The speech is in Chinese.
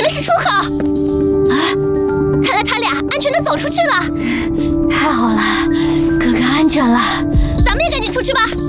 是出口。啊，看来他俩安全的走出去了。太好了，哥哥安全了，咱们也赶紧出去吧。